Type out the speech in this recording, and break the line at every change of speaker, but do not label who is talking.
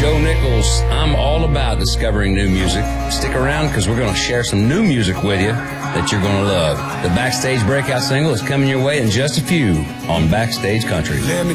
Joe Nichols. I'm all about discovering new music. Stick around because we're going to share some new music with you that you're going to love. The Backstage Breakout single is coming your way in just a few on Backstage Country.